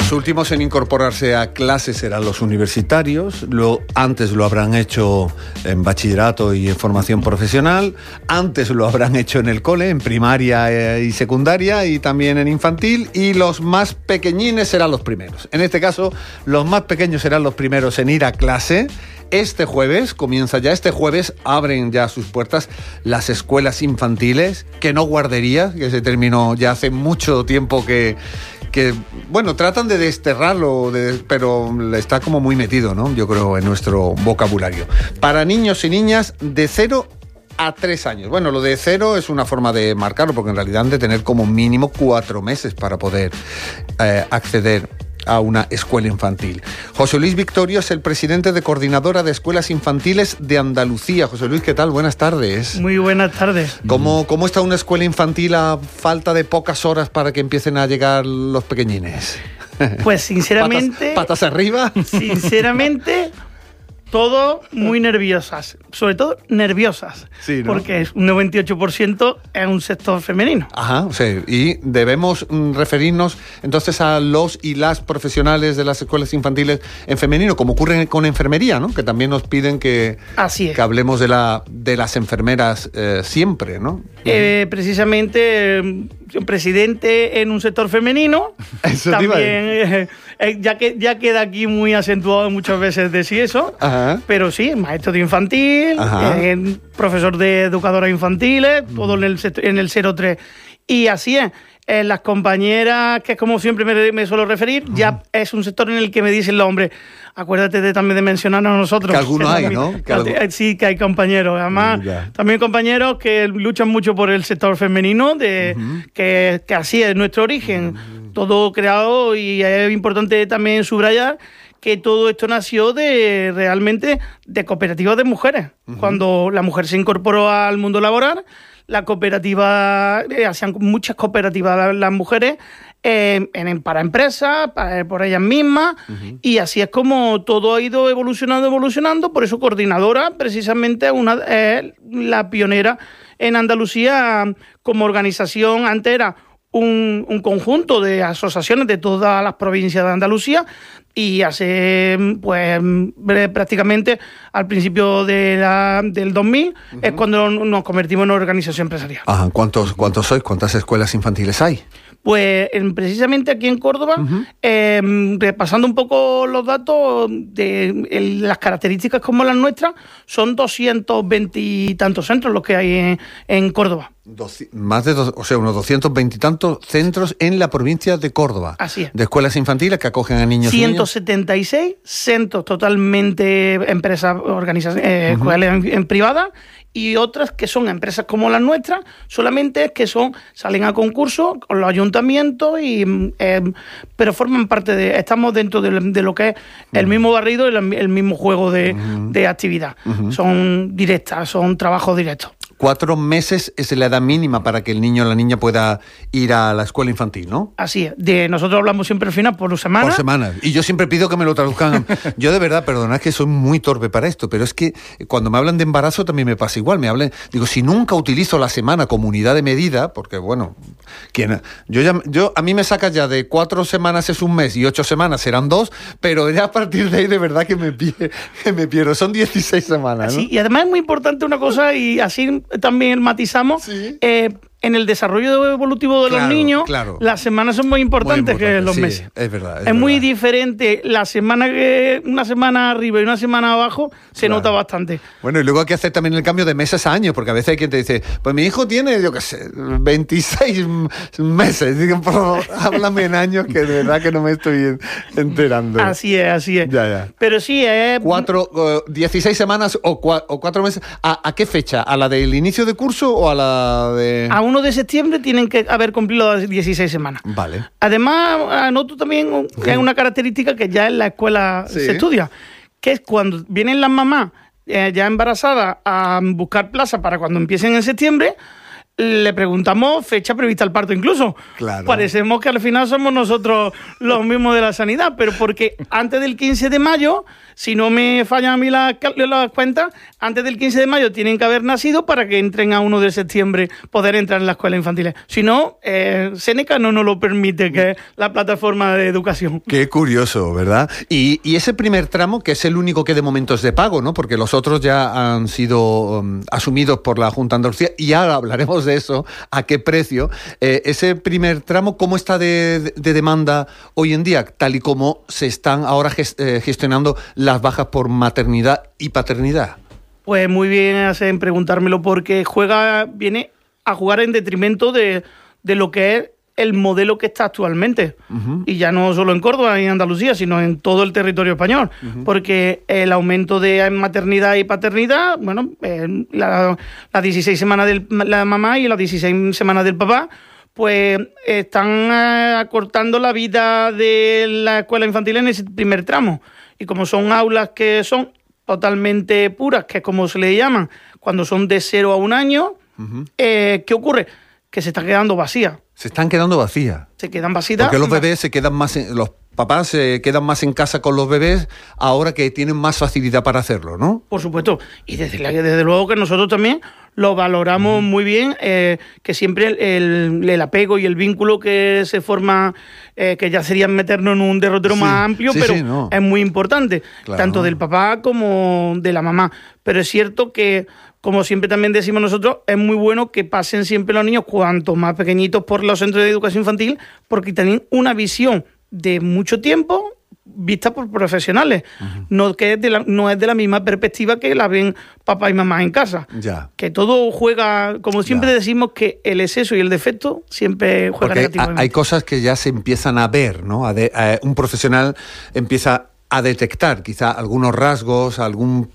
Los últimos en incorporarse a clases serán los universitarios, antes lo habrán hecho en bachillerato y en formación profesional, antes lo habrán hecho en el cole, en primaria y secundaria y también en infantil, y los más pequeñines serán los primeros. En este caso, los más pequeños serán los primeros en ir a clase. Este jueves abren ya sus puertas las escuelas infantiles, que no guarderías, que se terminó ya hace mucho tiempo que bueno, tratan de desterrarlo, pero está como muy metido, ¿no? Yo creo, en nuestro vocabulario. Para niños y niñas de 0 a 3 años. Bueno, lo de 0 es una forma de marcarlo, porque en realidad han de tener como mínimo 4 meses para poder acceder a una escuela infantil. José Luis Victorio es el presidente de Coordinadora de Escuelas Infantiles de Andalucía. José Luis, ¿qué tal? Buenas tardes. Muy buenas tardes. ¿Cómo está una escuela infantil a falta de pocas horas para que empiecen a llegar los pequeñines? Pues sinceramente... ¿Patas arriba? Sinceramente... Todo muy nerviosas, sobre todo nerviosas, sí, ¿no? Porque un 98% es un sector femenino. Ajá, sí, y debemos referirnos entonces a los y las profesionales de las escuelas infantiles en femenino, como ocurre con enfermería, ¿no? Que también nos piden que hablemos de las enfermeras siempre, ¿no? Precisamente, presidente en un sector femenino. Eso también ya queda aquí muy acentuado muchas veces decir eso. Ajá. Pero sí, maestro de infantil, profesor de educadoras infantiles, todo en el 03. Y así es. Las compañeras, que es como siempre me suelo referir, ya es un sector en el que me dicen los hombres, acuérdate también de mencionarnos a nosotros. Que algunos hay, ¿no? Sí, que hay compañeros. Además, también compañeros que luchan mucho por el sector femenino, que así es nuestro origen. Todo creado, y es importante también subrayar que todo esto nació realmente de cooperativas de mujeres. Cuando la mujer se incorporó al mundo laboral, la cooperativa, hacían muchas cooperativas las mujeres para empresas, por ellas mismas, y así es como todo ha ido evolucionando. Por eso Coordinadora, precisamente, es la pionera en Andalucía como organización. Antes era un conjunto de asociaciones de todas las provincias de Andalucía, y hace, pues, prácticamente al principio del 2000 es cuando nos convertimos en una organización empresarial. Ajá. ¿Cuántos sois? ¿Cuántas escuelas infantiles hay? Pues precisamente aquí en Córdoba, repasando un poco los datos de las características como las nuestras, son 220 y tantos centros los que hay en Córdoba. Unos 220 y tantos centros en la provincia de Córdoba. Así es. De escuelas infantiles que acogen a niños y niñas. 176 centros totalmente empresas, organizaciones, escuelas en privadas, y otras que son empresas como las nuestras, solamente que salen a concurso con los ayuntamientos, pero forman parte estamos dentro de lo que es el mismo barrido y el mismo juego de actividad. Son directas, son trabajos directos. 4 meses es la edad mínima para que el niño o la niña pueda ir a la escuela infantil, ¿no? Así es. Nosotros hablamos siempre al final por semanas. Por semanas. Y yo siempre pido que me lo traduzcan. Yo de verdad, perdonad que soy muy torpe para esto, pero es que cuando me hablan de embarazo también me pasa igual. Digo, si nunca utilizo la semana como unidad de medida, porque bueno, a mí me saca ya de 4 semanas es un mes y 8 semanas serán 2, pero ya a partir de ahí de verdad que me pierdo. Son 16 semanas, ¿no? Sí, y además es muy importante una cosa, y así también matizamos, en el desarrollo evolutivo de los niños, las semanas son muy importantes que los meses. Es verdad. Es muy diferente una semana arriba y una semana abajo, se nota bastante. Bueno, y luego hay que hacer también el cambio de meses a años, porque a veces hay quien te dice, pues mi hijo tiene, 26 meses. Digo, háblame en años, que de verdad que no me estoy enterando. Así es. Ya. Pero sí, 16 semanas o 4 meses. ¿A qué fecha? ¿A la del inicio de curso o a la de...? A 1 de septiembre tienen que haber cumplido las 16 semanas. Vale. Además, anoto también que hay una característica que ya en la escuela se estudia, que es cuando vienen las mamás ya embarazadas a buscar plaza para cuando empiecen en septiembre, le preguntamos fecha prevista al parto incluso. Claro. Parecemos que al final somos nosotros los mismos de la sanidad, pero porque antes del 15 de mayo, si no me fallan a mí las cuentas, antes del 15 de mayo tienen que haber nacido para que entren a 1 de septiembre, poder entrar en la escuela infantil. Si no, Seneca no nos lo permite, que es la plataforma de educación. Qué curioso, ¿verdad? Y ese primer tramo, que es el único que de momento es de pago, ¿no? Porque los otros ya han sido asumidos por la Junta de Andalucía, y ahora hablaremos de eso, a qué precio. Ese primer tramo, ¿cómo está de demanda hoy en día? Tal y como se están ahora gestionando las bajas por maternidad y paternidad. Pues muy bien hacen preguntármelo, porque viene a jugar en detrimento de lo que es el modelo que está actualmente. Uh-huh. Y ya no solo en Córdoba y en Andalucía, sino en todo el territorio español. Uh-huh. Porque el aumento de maternidad y paternidad, bueno, las 16 semanas de la mamá y las 16 semanas del papá, pues están acortando la vida de la escuela infantil en ese primer tramo. Y como son aulas que son totalmente puras, que es como se le llaman, cuando son de 0 a 1 año, uh-huh. ¿Qué ocurre? Que se están quedando vacías. Se están quedando vacías. Se quedan vacías. Porque los bebés se quedan más, los papás se quedan más en casa con los bebés ahora que tienen más facilidad para hacerlo, ¿no? Por supuesto. Y desde luego que nosotros también lo valoramos muy bien, que siempre el apego y el vínculo que se forma, que ya sería meternos en un derrotero más amplio, pero es muy importante, claro. Tanto del papá como de la mamá. Pero es cierto que, como siempre también decimos nosotros, es muy bueno que pasen siempre los niños cuanto más pequeñitos por los centros de educación infantil, porque tienen una visión de mucho tiempo vista por profesionales. Uh-huh. No es de la misma perspectiva que la ven papá y mamá en casa. Ya. Que todo juega, como siempre decimos, que el exceso y el defecto siempre juegan negativamente. Hay cosas que ya se empiezan a ver, ¿no? Un profesional empieza a detectar quizá algunos rasgos, algún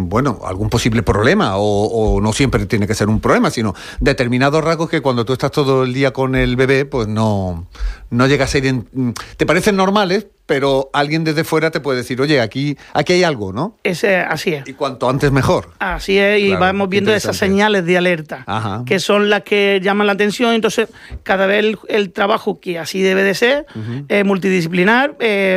posible problema, o no siempre tiene que ser un problema, sino determinados rasgos que cuando tú estás todo el día con el bebé, pues no llegas a te parecen normales, pero alguien desde fuera te puede decir, oye, aquí hay algo, ¿no? Así es. Y cuanto antes mejor. Así es, y claro, vamos viendo esas señales de alerta, ajá, que son las que llaman la atención. Entonces, cada vez el trabajo, que así debe de ser, uh-huh, multidisciplinar,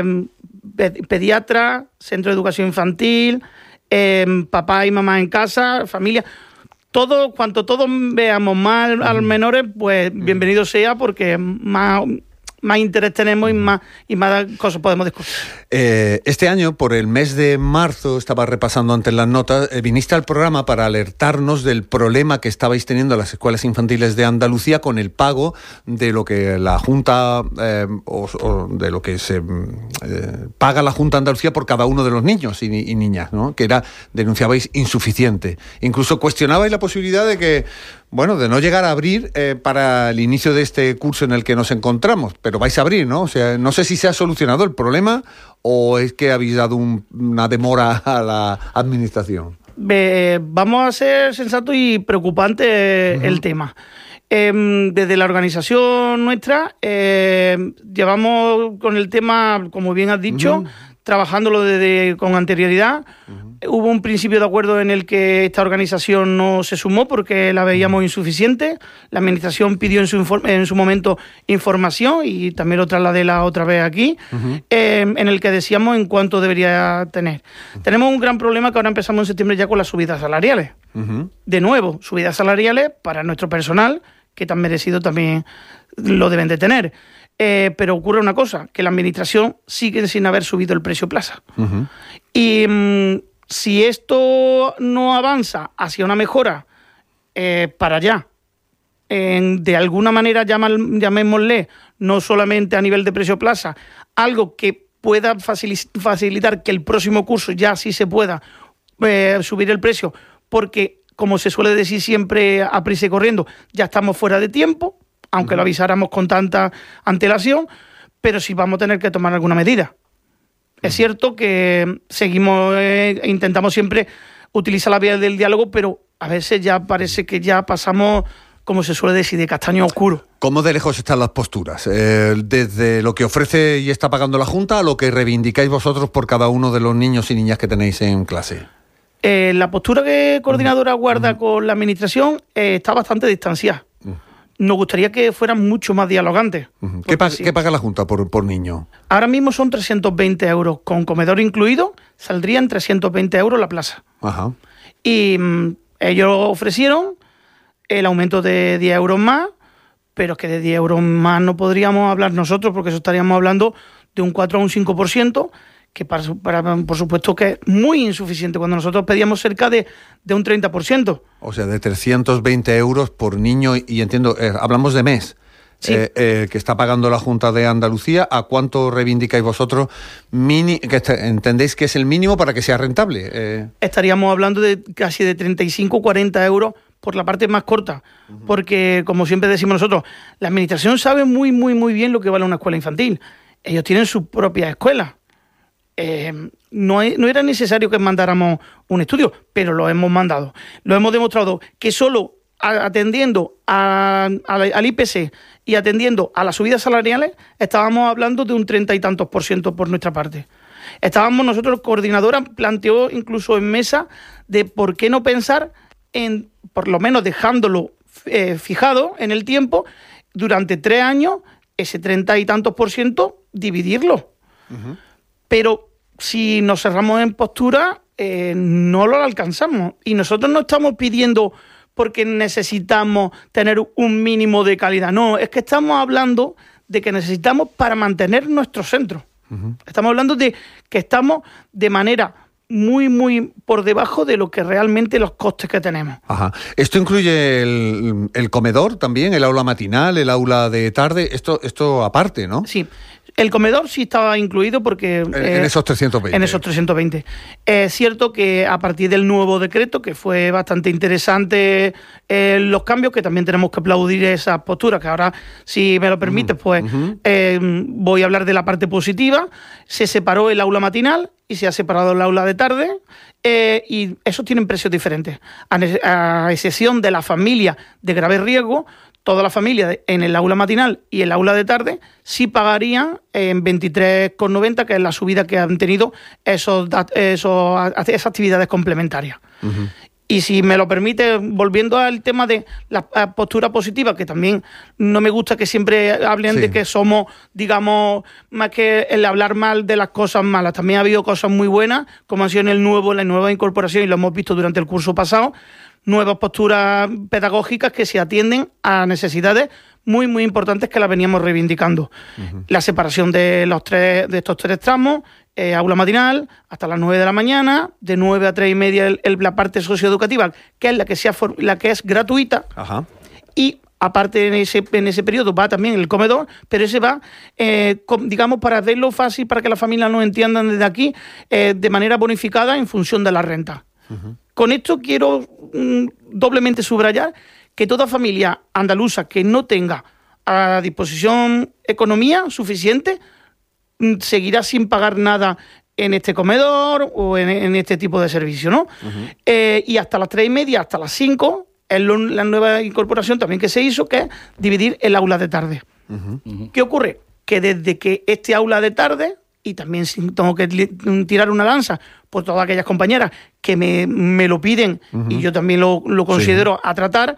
pediatra, centro de educación infantil, papá y mamá en casa, familia, cuanto todos veamos más a los menores, pues bienvenido sea, porque más interés tenemos y más cosas podemos discutir. Este año, por el mes de marzo, estaba repasando antes las notas, viniste al programa para alertarnos del problema que estabais teniendo en las escuelas infantiles de Andalucía con el pago de lo que la Junta, o de lo que se paga la Junta de Andalucía por cada uno de los niños y niñas, ¿no? Que denunciabais insuficiente. Incluso cuestionabais la posibilidad de que, de no llegar a abrir para el inicio de este curso en el que nos encontramos, pero vais a abrir, ¿no? O sea, no sé si se ha solucionado el problema o es que habéis dado una demora a la administración. Vamos a ser sensatos y preocupante el tema. Desde la organización nuestra llevamos con el tema, como bien has dicho, trabajándolo con anterioridad. Hubo un principio de acuerdo en el que esta organización no se sumó porque la veíamos insuficiente. La administración pidió en su momento información, y también lo trasladé la otra vez aquí, en el que decíamos en cuánto debería tener. Tenemos un gran problema que ahora empezamos en septiembre ya con las subidas salariales. De nuevo, subidas salariales para nuestro personal, que tan merecido también lo deben de tener. Pero ocurre una cosa, que la administración sigue sin haber subido el precio plaza. Y si esto no avanza hacia una mejora para allá, de alguna manera llamémosle, no solamente a nivel de precio plaza, algo que pueda facilitar que el próximo curso ya sí se pueda subir el precio, porque, como se suele decir siempre a prisa y corriendo, ya estamos fuera de tiempo, aunque lo avisáramos con tanta antelación, pero sí vamos a tener que tomar alguna medida. Es cierto que seguimos, intentamos siempre utilizar la vía del diálogo, pero a veces ya parece que ya pasamos, como se suele decir, de castaño oscuro. ¿Cómo de lejos están las posturas? Desde lo que ofrece y está pagando la Junta a lo que reivindicáis vosotros por cada uno de los niños y niñas que tenéis en clase. La postura que Coordinadora guarda con la administración está bastante distanciada. nos gustaría que fueran mucho más dialogantes. ¿Qué paga la Junta por niño? Ahora mismo son 320 euros. Con comedor incluido, saldrían 320 euros la plaza. Ajá. Y ellos ofrecieron el aumento de 10 euros más, pero es que de 10 euros más no podríamos hablar nosotros, porque eso estaríamos hablando de un 4 a un 5%, que por supuesto que es muy insuficiente, cuando nosotros pedíamos cerca de un 30%. O sea, de 320 euros por niño, y entiendo, hablamos de mes, sí. Que está pagando la Junta de Andalucía. ¿A cuánto reivindicáis vosotros? ¿Entendéis que es el mínimo para que sea rentable? Estaríamos hablando de casi de 35 o 40 euros por la parte más corta, porque, como siempre decimos nosotros, la administración sabe muy, muy, muy bien lo que vale una escuela infantil. Ellos tienen su propia escuela. No era necesario que mandáramos un estudio, pero lo hemos mandado. Lo hemos demostrado que solo atendiendo al IPC y atendiendo a las subidas salariales estábamos hablando de un 30 y tantos % por nuestra parte. Nosotros, coordinadora, planteó incluso en mesa de por qué no pensar en, por lo menos dejándolo fijado en el tiempo, durante 3 años, ese 30 y tantos % dividirlo. Uh-huh. Pero si nos cerramos en postura, no lo alcanzamos. Y nosotros no estamos pidiendo porque necesitamos tener un mínimo de calidad. No, es que estamos hablando de que necesitamos para mantener nuestro centro. Uh-huh. Estamos hablando de que estamos de manera muy, muy por debajo de lo que realmente los costes que tenemos. Ajá. ¿Esto incluye el comedor también, el aula matinal, el aula de tarde? Esto aparte, ¿no? Sí. El comedor sí estaba incluido porque... En esos 320. En esos 320. Es cierto que a partir del nuevo decreto, que fue bastante interesante los cambios, que también tenemos que aplaudir esas posturas, que ahora, si me lo permites, pues voy a hablar de la parte positiva. Se separó el aula matinal y se ha separado el aula de tarde, y esos tienen precios diferentes. A excepción de la familia de grave riesgo, toda la familia en el aula matinal y el aula de tarde sí pagarían en 23,90, que es la subida que han tenido esas actividades complementarias. Uh-huh. Y si me lo permite, volviendo al tema de la postura positiva, que también no me gusta que siempre hablen de que somos, digamos, más que el hablar mal de las cosas malas. También ha habido cosas muy buenas, como ha sido la nueva incorporación, y lo hemos visto durante el curso pasado, nuevas posturas pedagógicas que se atienden a necesidades muy, muy importantes que las veníamos reivindicando. Uh-huh. La separación de estos tres tramos, aula matinal hasta las 9 de la mañana, de 9 a 3 y media la parte socioeducativa, que es la que es gratuita. Uh-huh. Y aparte en ese periodo va también el comedor, pero ese va, digamos, para hacerlo fácil, para que las familias nos entiendan desde aquí, de manera bonificada en función de la renta. Uh-huh. Con esto quiero doblemente subrayar que toda familia andaluza que no tenga a disposición economía suficiente seguirá sin pagar nada en este comedor o en este tipo de servicio, ¿no? Uh-huh. Y hasta las 3 y media, hasta las 5, es la nueva incorporación también que se hizo, que es dividir el aula de tarde. Uh-huh. Uh-huh. ¿Qué ocurre? Que desde que este aula de tarde, y también tengo que tirar una lanza por todas aquellas compañeras que me lo piden, uh-huh, y yo también lo considero a tratar,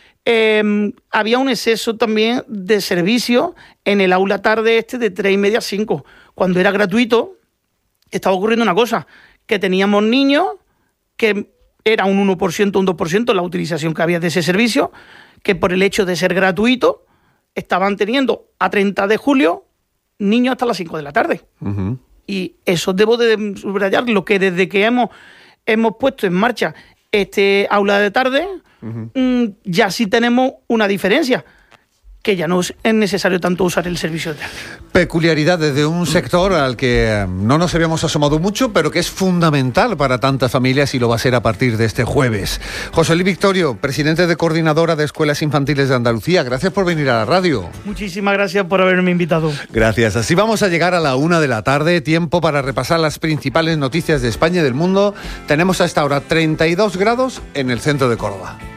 había un exceso también de servicio en el aula tarde de 3 y media a 5. Cuando era gratuito, estaba ocurriendo una cosa, que teníamos niños que era un 1%, un 2% la utilización que había de ese servicio, que por el hecho de ser gratuito estaban teniendo a 30 de julio niños hasta las 5 de la tarde. Uh-huh. Y eso debo de subrayar, lo que desde que hemos puesto en marcha este aula de tarde, uh-huh, ya sí tenemos una diferencia, que ya no es necesario tanto usar el servicio de tarde. Peculiaridades de un sector al que no nos habíamos asomado mucho, pero que es fundamental para tantas familias y lo va a ser a partir de este jueves. José Luis Victorio, presidente de Coordinadora de Escuelas Infantiles de Andalucía, gracias por venir a la radio. Muchísimas gracias por haberme invitado. Gracias. Así vamos a llegar a la 1 de la tarde, tiempo para repasar las principales noticias de España y del mundo. Tenemos a esta hora 32 grados en el centro de Córdoba.